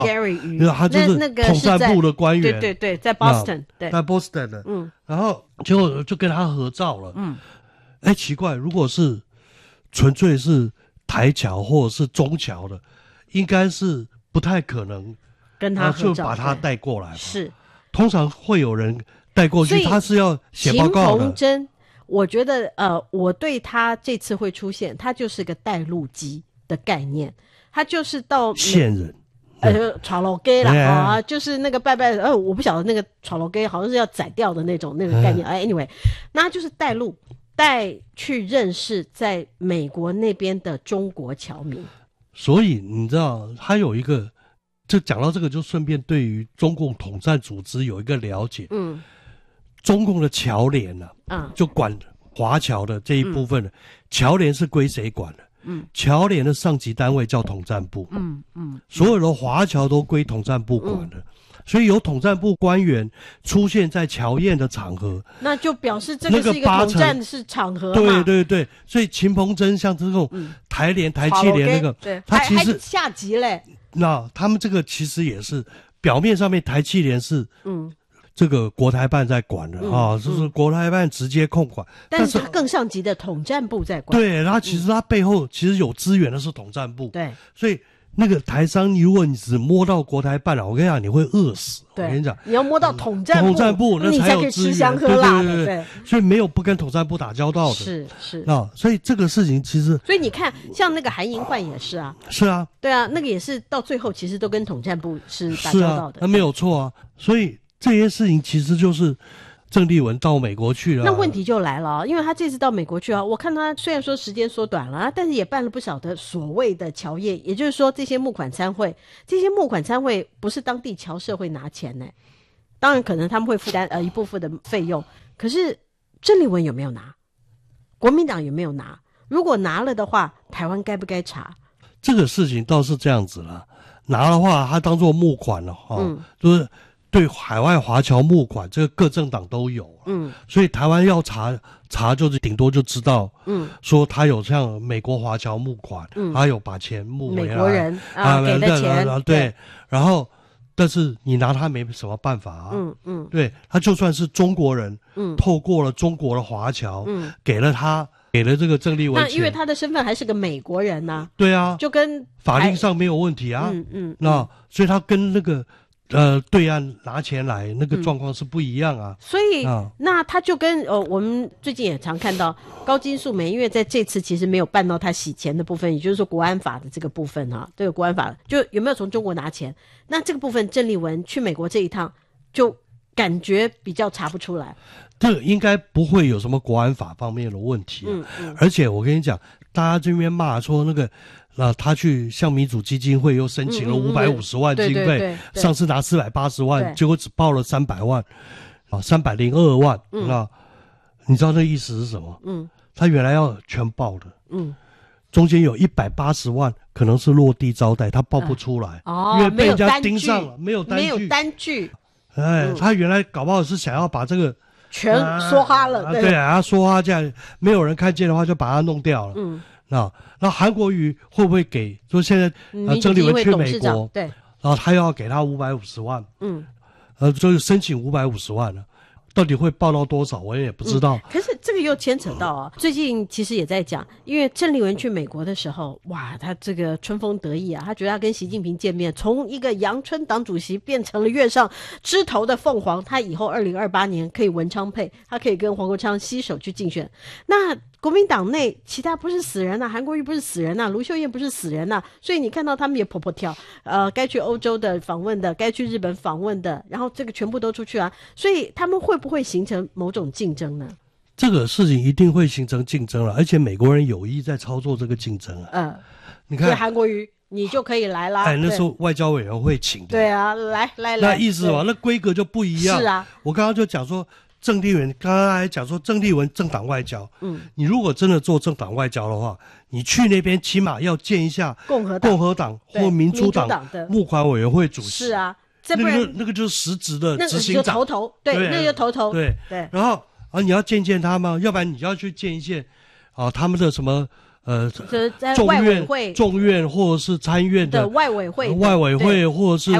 Gary 于， 他就是统战部的官员， 对对对，在 Boston， 对， 在 Boston 的，然后就跟他合照了，奇怪，如果是纯粹是台侨或者是中侨的，应该是不太可能跟他合照， 就把他带过来， 是， 通常会有人带过去，他是要写报告的。 秦鹏珍，我觉得我对他这次会出现，他就是个带路机的概念，他就是到线人。 炒楼鸡啦，就是那个拜拜我不晓得那个炒楼鸡好像是要宰掉的那种那个概念，anyway， 那他就是带路带去认识在美国那边的中国侨民。 所以你知道他有一个，就讲到这个就顺便对于中共统战组织有一个了解。中共的侨联就管华侨的这一部分的，侨联是归谁管的？侨联的上级单位叫统战部，所有的华侨都归统战部管的，所以有统战部官员出现在侨宴的场合， 那就表示这个是一个统战是场合嘛。 对对对，所以秦鹏珍像这种台联、台企联那个，他其实还下级嘞。 那他们这个其实也是表面上面台企联是这个国台办在管的就是国台办直接控管， 但是他更上级的统战部在管。 对，他其实他背后其实有资源的是统战部。 对， 所以那个台商，如果你只摸到国台办我跟你讲，你会饿死。我跟你讲， 你要摸到统战部， 那才有资源， 吃香喝辣的。 对，所以没有不跟统战部打交道的。 是所以这个事情其实， 所以你看，像那个韩银焕也是啊。 是啊， 对啊，那个也是到最后其实都跟统战部是打交道的。 那没有错啊。所以这些事情其实就是郑丽文到美国去了。 那问题就来了，因为他这次到美国去我看他虽然说时间缩短了，但是也办了不少的所谓的侨业，也就是说这些募款参会不是当地侨社会拿钱呢，当然可能他们会负担一部分的费用，可是郑丽文有没有拿？国民党有没有拿？如果拿了的话，台湾该不该查？ 这个事情倒是这样子了，拿的话他当作募款了就是对海外华侨募款，这个各政党都有所以台湾要查就是顶多就知道说他有像美国华侨募款他有把钱募回来， 美国人给的钱对，然后但是你拿他没什么办法对，他就算是中国人透过了中国的华侨给了这个郑丽文钱， 那因为他的身份还是个美国人对啊， 就跟法令上没有问题那所以他跟那个对岸拿钱来那个状况是不一样所以那他就跟我们最近也常看到高金素梅，因为在这次其实没有办到他洗钱的部分，也就是说国安法的这个部分这个国安法就有没有从中国拿钱，那这个部分郑丽文去美国这一趟就感觉比较查不出来， 这个应该不会有什么国安法方面的问题而且我跟你讲，大家这边骂说那个他去向民主基金会又申请了550万经费，上次拿480万，结果只报了300万302万你知道那意思是什么？他原来要全报的中间有180万可能是落地招待，他报不出来因为被人家盯上了，没有单据他原来搞不好是想要把这个全梭哈了对他梭哈这样没有人看见的话就把它弄掉了那韩国瑜会不会给？说现在郑丽文去美国， 对， 然后他又要给他550万，就是申请550万了。到底会报到多少我也不知道可是这个又牵扯到最近其实也在讲，因为郑丽文去美国的时候，哇，他这个春风得意他觉得他跟习近平见面，从一个阳春党主席变成了月上枝头的凤凰，他以后2028年可以文昌配，他可以跟黄国昌携手去竞选。那国民党内其他不是死人韩国瑜不是死人卢秀燕不是死人所以你看到他们也婆婆跳该去欧洲的访问的，该去日本访问的，然后这个全部都出去所以他们会不会形成某种竞争呢？ 这个事情一定会形成竞争了，而且美国人有意在操作这个竞争你看韩国瑜你就可以来啦那时候外交委员会请的对来那意思那规格就不一样是我刚刚就讲说郑丽文刚刚还讲说郑丽文政党外交你如果真的做政党外交的话，你去那边起码要见一下共和党或民主党的募款委员会主席是这不然那个就是实质的执行长， 那个就头对那个头对然后你要见他吗？要不然你要去见一见他们的什么在外委会、 众院或者是参院的外委会、 或者是